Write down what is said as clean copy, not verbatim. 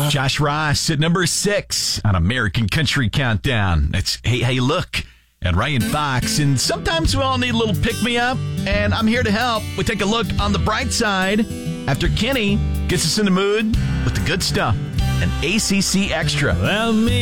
Josh Ross at number 6 on American Country Countdown. It's Hey Look and Ryan Fox. And sometimes we all need a little pick-me-up, and I'm here to help. We take a look on the bright side after Kenny gets us in the mood with the good stuff. An ACC Extra. Well, me